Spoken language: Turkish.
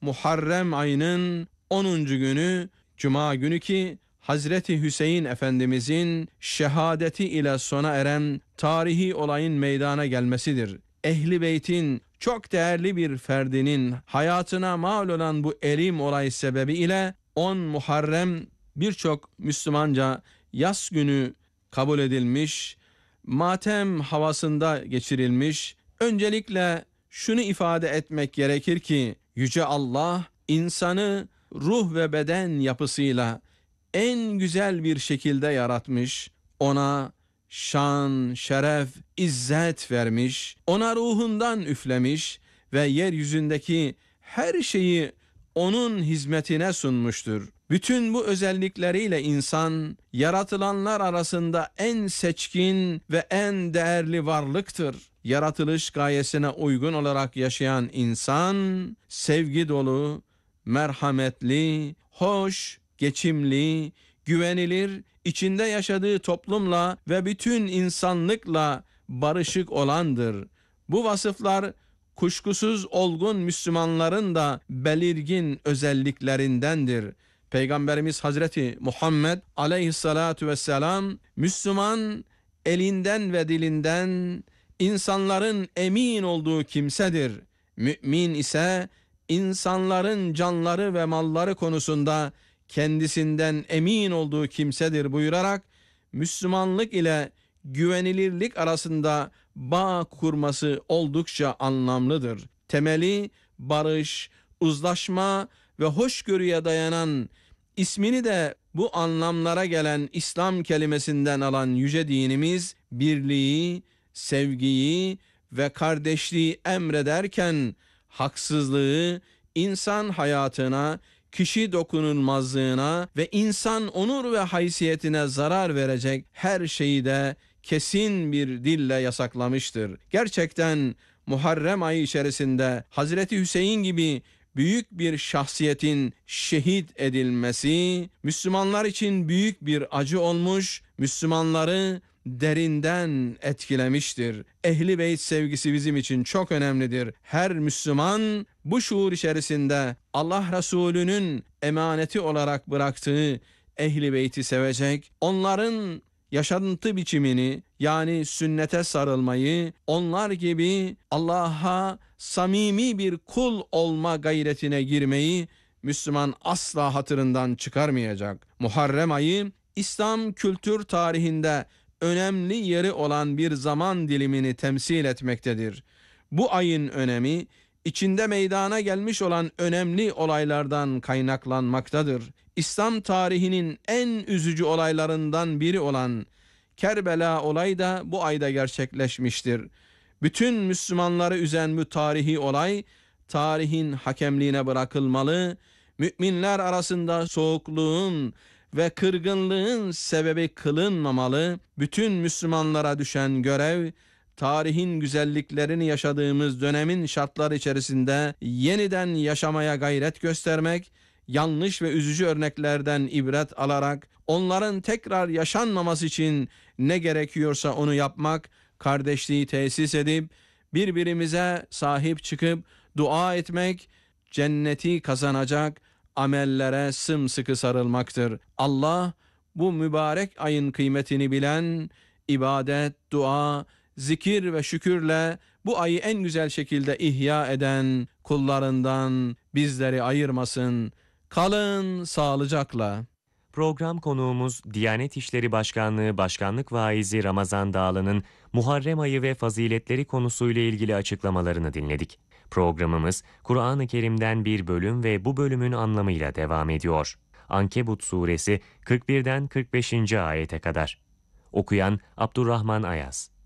Muharrem ayının 10. günü Cuma günü ki Hazreti Hüseyin Efendimizin şehadeti ile sona eren tarihi olayın meydana gelmesidir. Ehli Beyt'in çok değerli bir ferdinin hayatına mal olan bu elim olay sebebiyle 10 Muharrem birçok Müslümanca yas günü kabul edilmiş, matem havasında geçirilmiş. Öncelikle şunu ifade etmek gerekir ki Yüce Allah insanı ruh ve beden yapısıyla en güzel bir şekilde yaratmış, ona şan, şeref, izzet vermiş, ona ruhundan üflemiş ve yeryüzündeki her şeyi onun hizmetine sunmuştur. Bütün bu özellikleriyle insan, yaratılanlar arasında en seçkin ve en değerli varlıktır. Yaratılış gayesine uygun olarak yaşayan insan, sevgi dolu, merhametli, hoş, geçimli, güvenilir, içinde yaşadığı toplumla ve bütün insanlıkla barışık olandır. Bu vasıflar kuşkusuz olgun Müslümanların da belirgin özelliklerindendir. Peygamberimiz Hazreti Muhammed aleyhissalatu vesselam, Müslüman elinden ve dilinden insanların emin olduğu kimsedir. Mümin ise insanların canları ve malları konusunda kendisinden emin olduğu kimsedir buyurarak Müslümanlık ile güvenilirlik arasında bağ kurması oldukça anlamlıdır. Temeli barış, uzlaşma ve hoşgörüye dayanan, ismini de bu anlamlara gelen İslam kelimesinden alan yüce dinimiz birliği, sevgiyi ve kardeşliği emrederken haksızlığı, insan hayatına, kişi dokunulmazlığına ve insan onur ve haysiyetine zarar verecek her şeyi de kesin bir dille yasaklamıştır. Gerçekten Muharrem ayı içerisinde Hazreti Hüseyin gibi büyük bir şahsiyetin şehit edilmesi Müslümanlar için büyük bir acı olmuş, Müslümanları derinden etkilemiştir. Ehli Beyt sevgisi bizim için çok önemlidir. Her Müslüman bu şuur içerisinde Allah Resulü'nün emaneti olarak bıraktığı Ehli Beyt'i sevecek, onların yaşantı biçimini yani sünnete sarılmayı, onlar gibi Allah'a samimi bir kul olma gayretine girmeyi Müslüman asla hatırından çıkarmayacak. Muharrem ayı İslam kültür tarihinde önemli yeri olan bir zaman dilimini temsil etmektedir. Bu ayın önemi içinde meydana gelmiş olan önemli olaylardan kaynaklanmaktadır. İslam tarihinin en üzücü olaylarından biri olan Kerbela olayı da bu ayda gerçekleşmiştir. Bütün Müslümanları üzen bu tarihi olay tarihin hakemliğine bırakılmalı, müminler arasında soğukluğun ve kırgınlığın sebebi kılınmamalı. Bütün Müslümanlara düşen görev, tarihin güzelliklerini yaşadığımız dönemin şartları içerisinde yeniden yaşamaya gayret göstermek, yanlış ve üzücü örneklerden ibret alarak onların tekrar yaşanmaması için ne gerekiyorsa onu yapmak, kardeşliği tesis edip birbirimize sahip çıkıp dua etmek, cenneti kazanacak amellere sımsıkı sarılmaktır. Allah bu mübarek ayın kıymetini bilen, ibadet, dua, zikir ve şükürle bu ayı en güzel şekilde ihya eden kullarından bizleri ayırmasın. Kalın sağlıcakla. Program konuğumuz Diyanet İşleri Başkanlığı Başkanlık Vaizi Ramazan Dağlı'nın Muharrem ayı ve faziletleri konusuyla ilgili açıklamalarını dinledik. Programımız Kur'an-ı Kerim'den bir bölüm ve bu bölümün anlamıyla devam ediyor. Ankebut suresi 41'den 45. ayete kadar. Okuyan Abdurrahman Ayaz.